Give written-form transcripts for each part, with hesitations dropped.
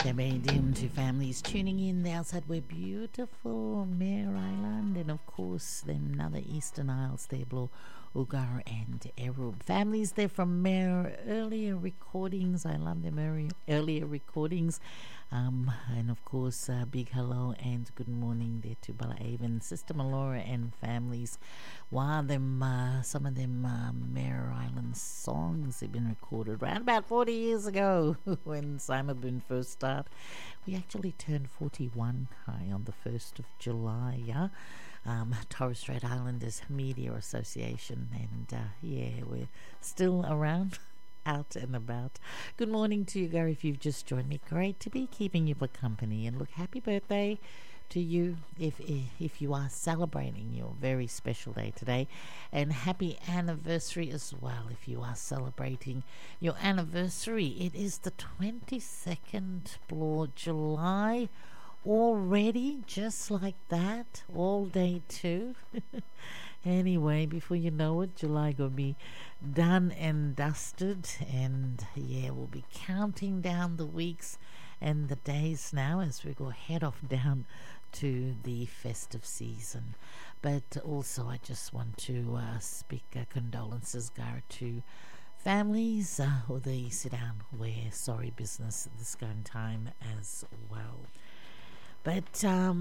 Dim to families tuning in the outside we're beautiful Mare Island, and of course them another Eastern Isles there below Ugar and Erub. Families there from Mare earlier recordings. I love them earlier recordings. And of course big hello and good morning there to Bala Avon, Sister Melora and families. Wow, them some of them Mare Island songs have been recorded around about 40 years ago when Simon Boone first started. We actually turned 41 on the 1st of July, yeah. Torres Strait Islanders Media Association, and yeah, we're still around. Out and about. Good morning to you, Gary, if you've just joined me. Great to be keeping you for company. And look, happy birthday to you if you are celebrating your very special day today. And happy anniversary as well if you are celebrating your anniversary. It is the 22nd of July already, just like that, all day too. Anyway, before you know it, July gonna be done and dusted, and yeah, we'll be counting down the weeks and the days now as we go head off down to the festive season. But also, I just want to speak condolences, Gar, to families who they sit down where sorry business at this kind of time as well. But,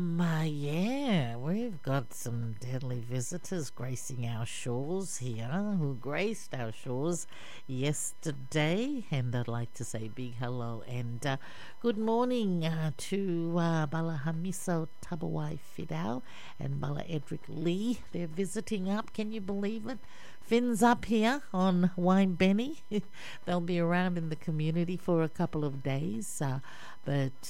yeah, we've got some deadly visitors gracing our shores here, who graced our shores yesterday. And I'd like to say big hello and good morning to Bala Hamiso Tabawai Fidao and Bala Edric Lee. They're visiting up, can you believe it? Finn's up here on Waimbeni. They'll be around in the community for a couple of days. But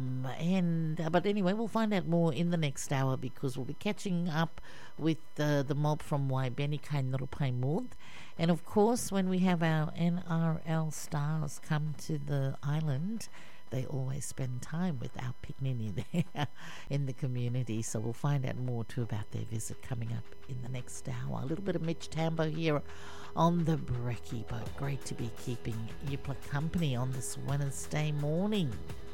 anyway, we'll find out more in the next hour because we'll be catching up with the mob from Waibeni Kainrupai Mood. And of course, when we have our NRL stars come to the island, they always spend time with our Picnini there in the community. So we'll find out more too about their visit coming up in the next hour. A little bit of Mitch Tambo here on the Brekkie Boat. Great to be keeping you company on this Wednesday morning.